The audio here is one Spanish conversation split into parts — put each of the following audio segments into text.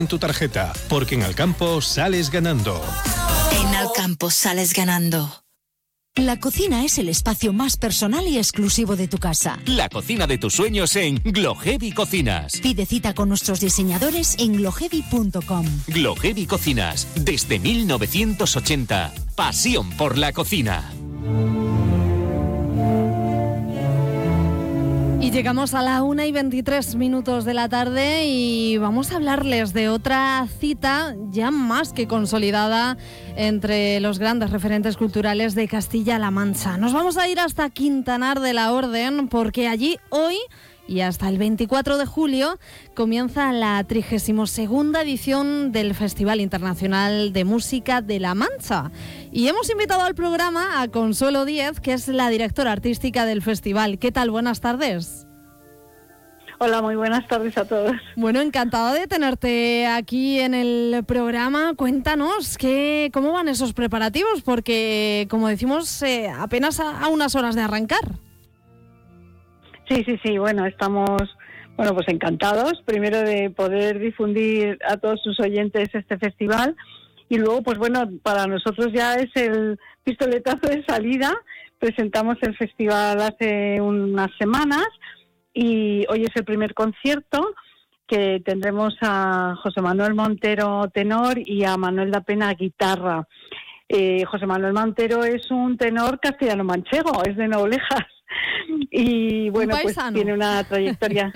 en tu tarjeta, porque en Alcampo sales ganando. En Alcampo sales ganando. La cocina es el espacio más personal y exclusivo de tu casa. La cocina de tus sueños en Gloheavy Cocinas. Pide cita con nuestros diseñadores en gloheavy.com. Gloheavy Cocinas, desde 1980. Pasión por la cocina. Y llegamos a la 1:23 de la tarde y vamos a hablarles de otra cita ya más que consolidada entre los grandes referentes culturales de Castilla-La Mancha. Nos vamos a ir hasta Quintanar de la Orden porque allí hoy y hasta el 24 de julio comienza la 32ª edición del Festival Internacional de Música de La Mancha. Y hemos invitado al programa a Consuelo Díez, que es la directora artística del festival. ¿Qué tal? Buenas tardes. Hola, muy buenas tardes a todos. Bueno, encantada de tenerte aquí en el programa. Cuéntanos cómo van esos preparativos, porque, como decimos, apenas a unas horas de arrancar. Sí, bueno, estamos pues encantados, primero de poder difundir a todos sus oyentes este festival y luego, para nosotros ya es el pistoletazo de salida. Presentamos el festival hace unas semanas y hoy es el primer concierto que tendremos a José Manuel Montero tenor y a Manuel da Pena guitarra. José Manuel Montero es un tenor castellano-manchego, es de Noblejas. Y bueno, pues tiene una trayectoria.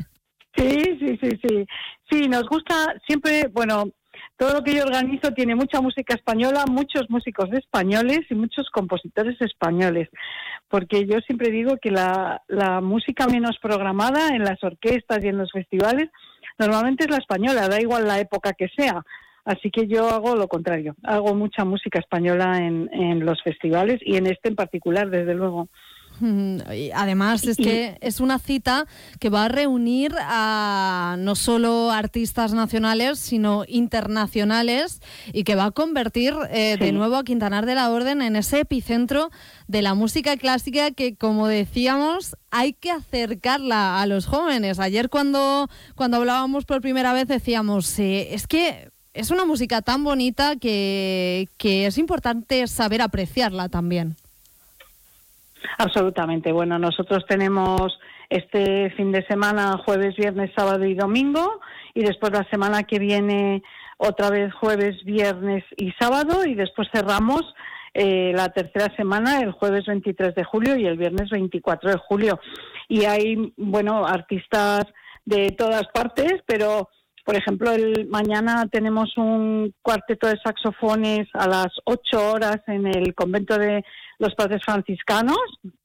Sí, nos gusta siempre, todo lo que yo organizo tiene mucha música española, muchos músicos españoles y muchos compositores españoles, porque yo siempre digo que la música menos programada en las orquestas y en los festivales normalmente es la española, da igual la época que sea. Así que yo hago lo contrario, hago mucha música española en los festivales y en este en particular, desde luego. Además es que es una cita que va a reunir a no solo artistas nacionales sino internacionales y que va a convertir de nuevo a Quintanar de la Orden en ese epicentro de la música clásica que, como decíamos, hay que acercarla a los jóvenes. Ayer cuando hablábamos por primera vez decíamos, es que es una música tan bonita que es importante saber apreciarla también. Absolutamente. Bueno, nosotros tenemos este fin de semana jueves, viernes, sábado y domingo, y después la semana que viene otra vez jueves, viernes y sábado, y después cerramos la tercera semana el jueves 23 de julio y el viernes 24 de julio. Y hay, artistas de todas partes, pero por ejemplo, mañana tenemos un cuarteto de saxofones a las 8 horas en el convento de los Padres Franciscanos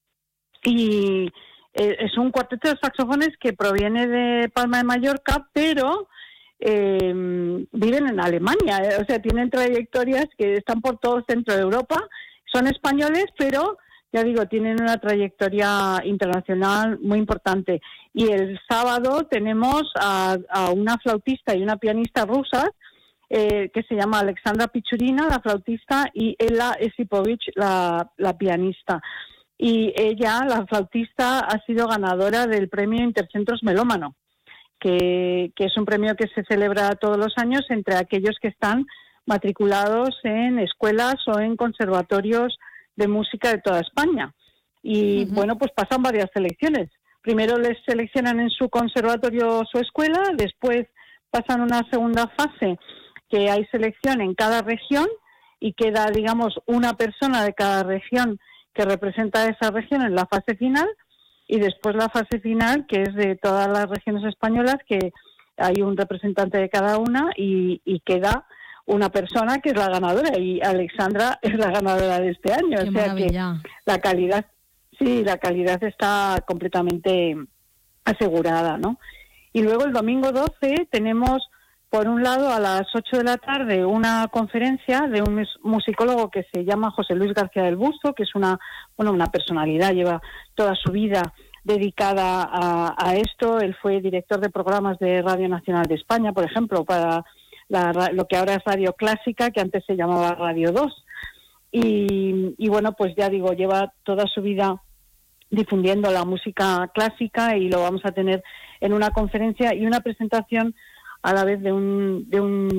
y es un cuarteto de saxofones que proviene de Palma de Mallorca, pero viven en Alemania, o sea, tienen trayectorias que están por todo el centro de Europa, son españoles, pero ya digo, tienen una trayectoria internacional muy importante. Y el sábado tenemos a una flautista y una pianista rusas, que se llama Alexandra Pichurina, la flautista, y Ella Esipovich, la pianista. Y ella, la flautista, ha sido ganadora del premio Intercentros Melómano, que es un premio que se celebra todos los años entre aquellos que están matriculados en escuelas o en conservatorios de música de toda España. Y pues pasan varias selecciones. Primero les seleccionan en su conservatorio o su escuela, después pasan una segunda fase que hay selección en cada región y queda, digamos, una persona de cada región que representa a esa región en la fase final, y después la fase final, que es de todas las regiones españolas, que hay un representante de cada una y queda una persona que es la ganadora, y Alexandra es la ganadora de este año. ¡Qué o sea maravilla! Que la calidad está completamente asegurada, ¿no? Y luego el domingo 12 tenemos, por un lado, a las 8 de la tarde una conferencia de un musicólogo que se llama José Luis García del Busto, que es una personalidad, lleva toda su vida dedicada a esto. Él fue director de programas de Radio Nacional de España, por ejemplo, para lo que ahora es Radio Clásica, que antes se llamaba Radio 2. Y bueno, pues ya digo, lleva toda su vida difundiendo la música clásica y lo vamos a tener en una conferencia y una presentación a la vez de un